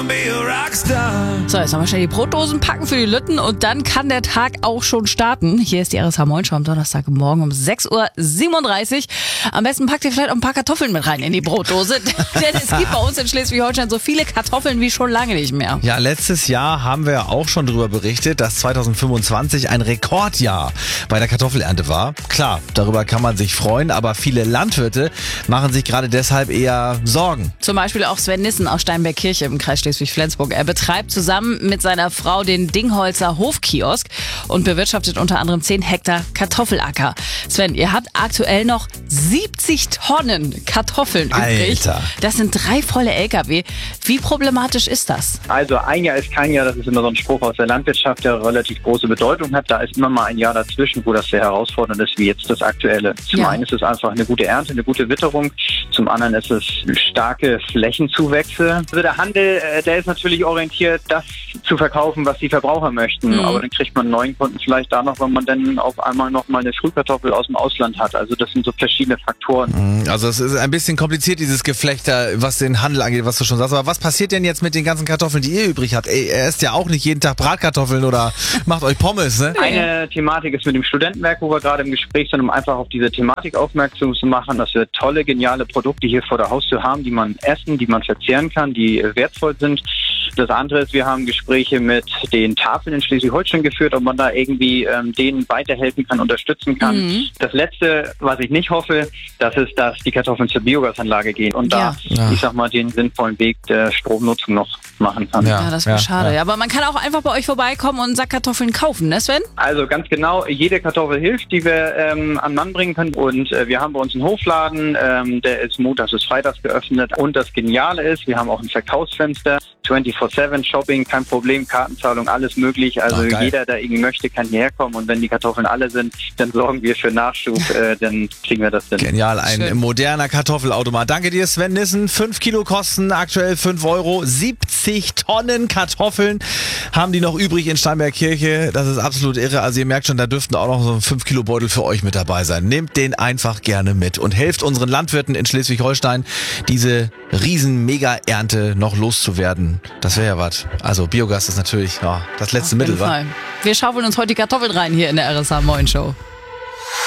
So, jetzt haben wir schnell die Brotdosen packen für die Lütten und dann kann der Tag auch schon starten. Hier ist die RSH Moin Show am Donnerstagmorgen um 6:37 Uhr. Am besten packt ihr vielleicht auch ein paar Kartoffeln mit rein in die Brotdose, denn es gibt bei uns in Schleswig-Holstein so viele Kartoffeln wie schon lange nicht mehr. Ja, letztes Jahr haben wir auch schon darüber berichtet, dass 2025 ein Rekordjahr bei der Kartoffelernte war. Klar, darüber kann man sich freuen, aber viele Landwirte machen sich gerade deshalb eher Sorgen. Zum Beispiel auch Sven Nissen aus Steinberg-Kirche im Kreis Schleswig-Flensburg. Er betreibt zusammen mit seiner Frau den Dingholzer Hofkiosk und bewirtschaftet unter anderem 10 Hektar Kartoffelacker. Sven, ihr habt aktuell noch 70 Tonnen Kartoffeln übrig. Alter. Das sind 3 volle LKW. Wie problematisch ist das? Also ein Jahr ist kein Jahr, das ist immer so ein Spruch aus der Landwirtschaft, der relativ große Bedeutung hat. Da ist immer mal ein Jahr dazwischen, wo das sehr herausfordernd ist, wie jetzt das aktuelle. Zum einen ist es einfach eine gute Ernte, eine gute Witterung. Zum anderen ist es starke Flächenzuwächse. Also der Handel, der ist natürlich orientiert, das zu verkaufen, was die Verbraucher möchten. Aber dann kriegt man neuen Kunden vielleicht da noch, wenn man dann auf einmal noch mal eine Frühkartoffel aus dem Ausland hat. Also das sind so verschiedene Faktoren. Also es ist ein bisschen kompliziert, dieses Geflechter, was den Handel angeht, was du schon sagst. Aber was passiert denn jetzt mit den ganzen Kartoffeln, die ihr übrig habt? Ey, ihr esst ja auch nicht jeden Tag Bratkartoffeln oder macht euch Pommes, ne? Eine Thematik ist mit dem Studentenwerk, wo wir gerade im Gespräch sind, um einfach auf diese Thematik aufmerksam zu machen, dass wir tolle, geniale Produkte hier vor der Haustür haben, die man essen, die man verzehren kann, die wertvoll sind. Das andere ist, wir haben Gespräche mit den Tafeln in Schleswig-Holstein geführt, ob man da irgendwie denen weiterhelfen kann, unterstützen kann. Das Letzte, was ich nicht hoffe, das ist, dass die Kartoffeln zur Biogasanlage gehen und da, ich sag mal, den sinnvollen Weg der Stromnutzung noch machen kann. Ja, das wäre schade. Ja. Aber man kann auch einfach bei euch vorbeikommen und einen Sack Kartoffeln kaufen, ne Sven? Also ganz genau, jede Kartoffel hilft, die wir an Mann bringen können. Und wir haben bei uns einen Hofladen, der ist montags bis freitags geöffnet. Und das Geniale ist, wir haben auch ein Verkaufsfenster, 24/7 Shopping, kein Problem, Kartenzahlung, alles möglich. Also jeder, der irgendwie möchte, kann hierher kommen. Und wenn die Kartoffeln alle sind, dann sorgen wir für Nachschub, dann kriegen wir das hin. Genial, ein moderner Kartoffelautomat. Danke dir, Sven Nissen. 5 Kilo kosten aktuell 5 Euro. 70 Tonnen Kartoffeln haben die noch übrig in Steinberg-Kirche. Das ist absolut irre. Also ihr merkt schon, da dürften auch noch so ein 5-Kilo-Beutel für euch mit dabei sein. Nehmt den einfach gerne mit und helft unseren Landwirten in Schleswig-Holstein, diese riesen Mega-Ernte noch loszuwerden. Das wäre ja was. Also Biogas ist natürlich das letzte Mittel, wa? Wir schaufeln uns heute die Kartoffeln rein hier in der RSH Moin Show.